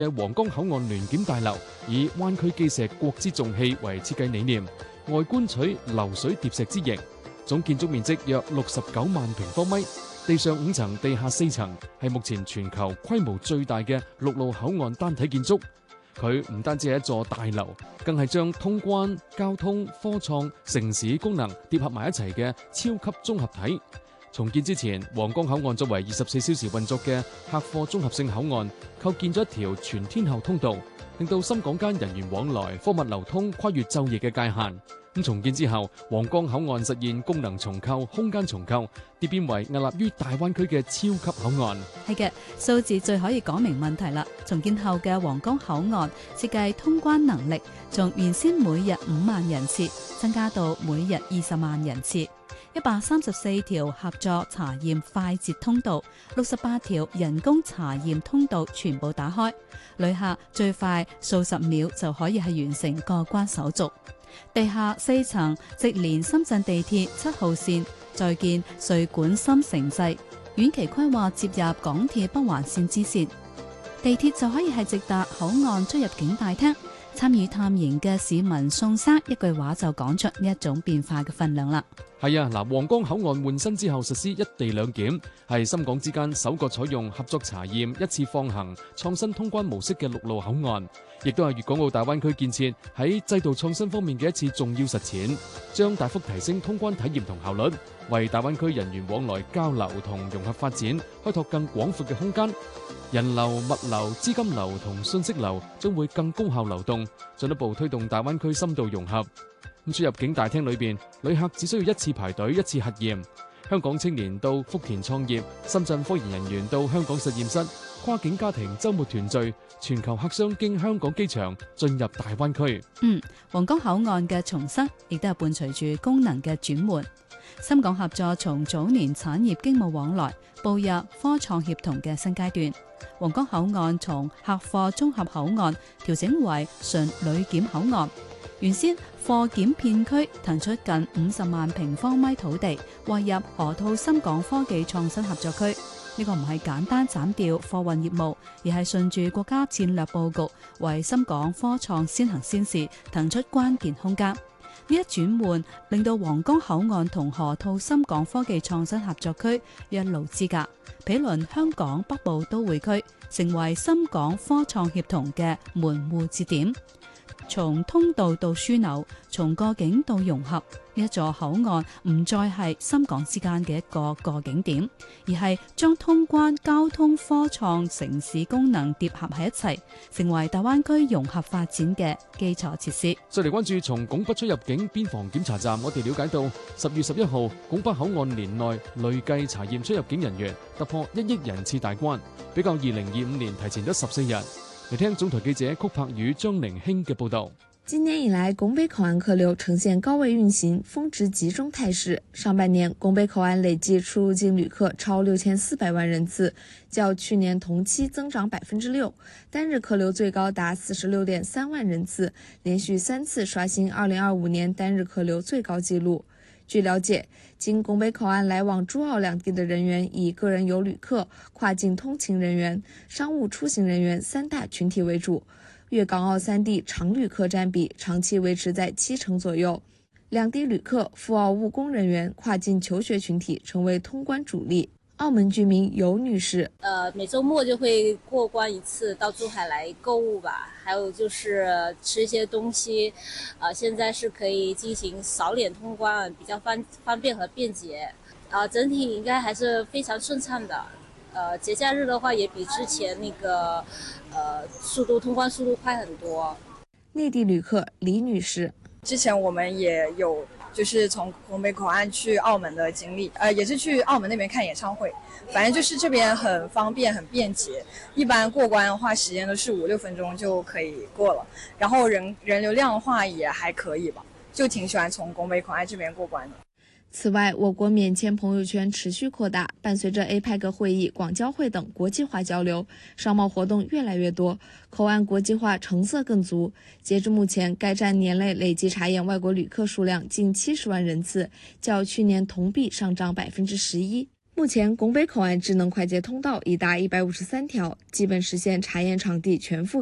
嘅皇崗口岸聯檢大樓以灣區基石國之重器為設計理念，外觀取流水疊石之形，總建築面積約69萬平方米，地上5層、地下4層，係目前全球規模最大嘅陸路口岸單體建築。佢唔單止係一座大樓，更係將通關、交通、科創、城市功能疊合埋一齊嘅超級綜合體。重建之前，皇崗口岸作為24小時運作嘅客貨綜合性口岸，構建咗一條全天候通道，令到深港間人員往來、貨物流通跨越晝夜嘅界限。咁重建之後，皇崗口岸實現功能重構、空間重構，跌變為屹立於大灣區嘅超級口岸。 係嘅，數字最可以講明問題啦。重建後嘅皇崗口岸設計通關能力，從原先每日5萬人次增加到每日20萬人次。134條合作查驗快捷通道，68條人工查驗通道全部打開，旅客最快數十秒就可以係完成過關手續。地下4層直連深圳地鐵7號線，再建穗莞深城際，遠期規劃接入港鐵北環線支線。地鐵就可以係直達口岸出入境大廳。參與探研嘅市民宋生一句話就講出呢一種變化嘅分量啦。 係啊，皇崗口岸換新之後實施一地兩檢，係深港之間首個採用合作查驗、一次放行、創新通關模式嘅陸路口岸，亦都係粵港澳大灣區建設喺制度創新方面嘅一次重要實踐，將大幅提升通關體驗同效率，為大灣區人員往來交流同融合發展開拓更廣闊嘅空間。人流、物流、資金流同信息流將會更高效流動，進一步推動大灣區深度融合。出入境大廳裏邊，旅客只需要一次排隊、一次核驗。香港青年到福田創業，深圳科研人員到香港實驗室，跨境家庭週末團聚，全球客商經香港機場進入大灣區。 皇崗口岸嘅重生，亦都係伴隨住功能嘅轉換。深港合作從早年產業經貿往來，步入科創協同嘅新階段。皇崗口岸從客貨綜合口岸調整為純旅檢口岸。原先貨檢片區騰出近50萬平方米土地，劃入河套深港科技創新合作區。呢個唔係簡單斬掉貨運業務，而係順住國家戰略佈局，為深港科創先行先試騰出關鍵空間。呢一轉換令到皇崗口岸同河套深港科技創新合作區一路之隔，毗鄰香港北部都會區，成為深港科創協同嘅門戶節點。從通道到樞紐，從過境到融合，呢一座口岸唔再係深港之間嘅一個過境點，而係將通關、交通、科創、城市功能疊合喺一齊，成為大灣區融合發展嘅基礎設施。 再嚟關注從拱北出入境邊防檢查站，我哋了解到10月11號，拱北口岸年內累計查驗出入境人員突破1億人次大關，比較2025年提前咗14日。嚟聽總台記者曲柏宇、張寧興嘅報道。 今年以來，拱北口岸客流呈現高位運行、峰值集中態勢。上半年，拱北口岸累計出入境旅客超6400萬人次，較去年同期增長6%，單日客流最高達46.3萬人次，連續3次刷新2025年單日客流最高紀錄。據了解，經拱北口岸來往珠澳兩地的人員以個人遊旅客、跨境通勤人員、商務出行人員3大群體為主。粵港澳3地常旅客佔比長期維持在70%左右，兩地旅客、赴澳務工人員、跨境求學群體成為通關主力。澳門居民尤女士， 每周末就會過關一次，到珠海來購物吧。還有就是吃一些東西，現在是可以進行掃臉通關，比較方便和便捷。整體應該還是非常順暢的。節假日的話，也比之前那個通關速度快很多。 內地旅客李女士， 之前我們也有就是從拱北口岸去澳門的經歷，也是去澳門那邊看演唱會，反正就是這邊很方便很便捷，一般過關的話時間都是5-6分鐘就可以過了，然後人流量的話也還可以吧，就挺喜歡從拱北口岸這邊過關的。 此外，我國免簽朋友圈持續擴大，伴隨着 APEC 會議、廣交會等國際化交流，商貿活動越來越多，口岸國際化成色更足。截至目前，該站年內累計查驗外國旅客數量近70萬人次，較去年同比上漲11%。 目前，拱北口岸智能快捷通道已达153条，基本实现查验场地全覆盖。